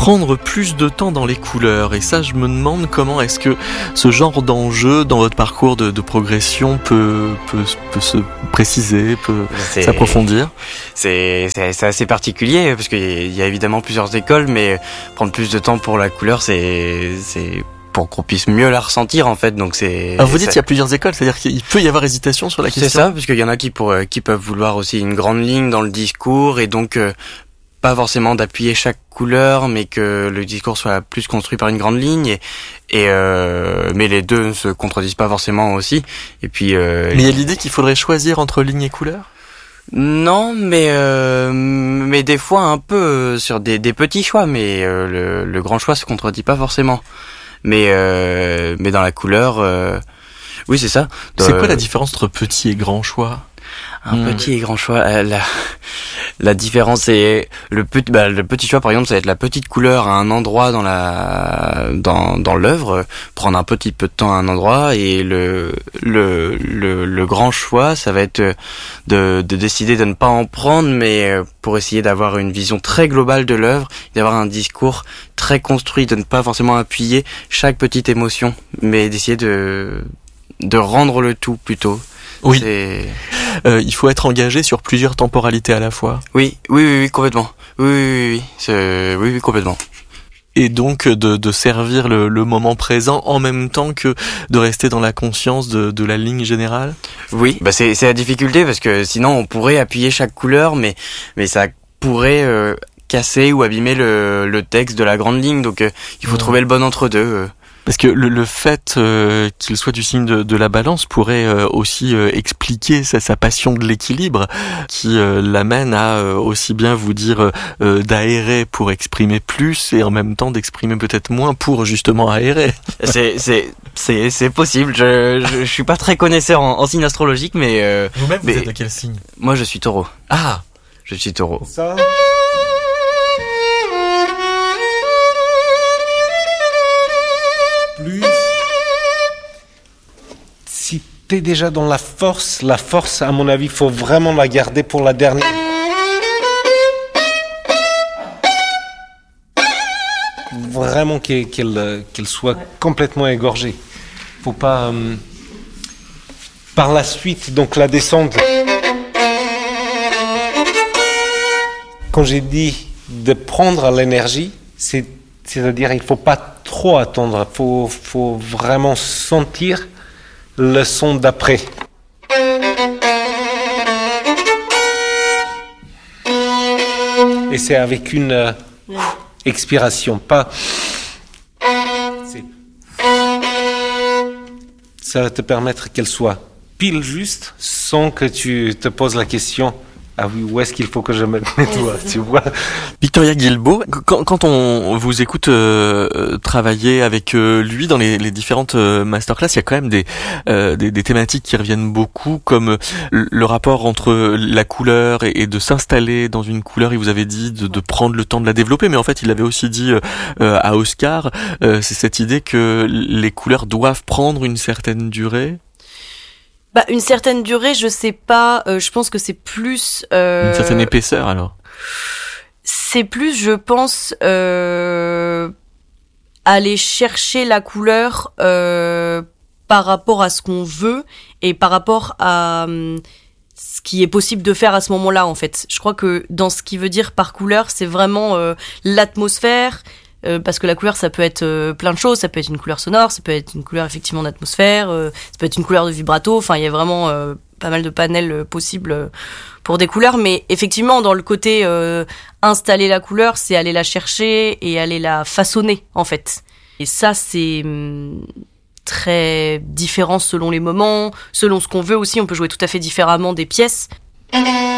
prendre plus de temps dans les couleurs. Et ça, je me demande comment est-ce que ce genre d'enjeu dans votre parcours de progression peut se préciser, peut s'approfondir. C'est assez particulier parce qu'il y a évidemment plusieurs écoles, mais prendre plus de temps pour la couleur, c'est pour qu'on puisse mieux la ressentir en fait. Donc c'est. Alors vous dites qu'il y a plusieurs écoles, c'est-à-dire qu'il peut y avoir hésitation sur la question. C'est ça, parce qu'il y en a qui peuvent vouloir aussi une grande ligne dans le discours et donc pas forcément d'appuyer chaque couleur, mais que le discours soit plus construit par une grande ligne mais les deux ne se contredisent pas forcément aussi. Et puis. Mais il y a l'idée qu'il faudrait choisir entre ligne et couleur. Non, mais des fois un peu sur des petits choix, mais le grand choix se contredit pas forcément. Mais dans la couleur, oui c'est ça. C'est quoi la différence entre petit et grand choix? Petit et grand choix. La différence c'est le petit choix par exemple, ça va être la petite couleur à un endroit dans l'œuvre, prendre un petit peu de temps à un endroit, et le grand choix, ça va être de décider de ne pas en prendre, mais pour essayer d'avoir une vision très globale de l'œuvre, d'avoir un discours très construit, de ne pas forcément appuyer chaque petite émotion, mais d'essayer de rendre le tout plutôt. Oui. Il faut être engagé sur plusieurs temporalités à la fois. Oui, complètement. Oui, complètement. Et donc de servir le moment présent en même temps que de rester dans la conscience de la ligne générale. Oui, c'est la difficulté parce que sinon on pourrait appuyer chaque couleur, mais ça pourrait casser ou abîmer le texte de la grande ligne. Donc il faut trouver le bon entre-deux. Parce que le fait qu'il soit du signe de la balance pourrait aussi expliquer sa passion de l'équilibre, qui l'amène à aussi bien vous dire d'aérer pour exprimer plus et en même temps d'exprimer peut-être moins pour justement aérer. C'est possible. Je suis pas très connaisseur en signe astrologique, mais vous-même vous êtes de quel signe? Moi je suis Taureau. Ah, je suis Taureau. Ça. Plus. Si t'es déjà dans la force, à mon avis, faut vraiment la garder pour la dernière. Vraiment qu'elle soit complètement égorgée. Faut pas. Par la suite, donc la descente. Quand j'ai dit de prendre l'énergie, c'est-à-dire il faut pas trop attendre, faut vraiment sentir le son d'après. Et c'est avec une expiration, pas. Ça va te permettre qu'elle soit pile juste, sans que tu te poses la question. Ah oui, où est-ce qu'il faut que je mette mes doigts, tu vois? Victoria Guilbeault, quand on vous écoute travailler avec lui dans les différentes masterclass, il y a quand même des thématiques qui reviennent beaucoup, comme le rapport entre la couleur et de s'installer dans une couleur. Il vous avait dit de prendre le temps de la développer, mais en fait il avait aussi dit à Oscar, c'est cette idée que les couleurs doivent prendre une certaine durée. Une certaine durée, je sais pas. Je pense que c'est plus. Une certaine épaisseur, alors. C'est plus, je pense, aller chercher la couleur par rapport à ce qu'on veut et par rapport à ce qui est possible de faire à ce moment-là, en fait. Je crois que dans ce qui veut dire par couleur, c'est vraiment l'atmosphère. Parce que la couleur, ça peut être plein de choses. Ça peut être une couleur sonore, ça peut être une couleur effectivement d'atmosphère, ça peut être une couleur de vibrato. Enfin, il y a vraiment pas mal de panels possibles pour des couleurs. Mais effectivement, dans le côté installer la couleur, c'est aller la chercher et aller la façonner, en fait. Et ça, c'est très différent selon les moments, selon ce qu'on veut aussi. On peut jouer tout à fait différemment des pièces.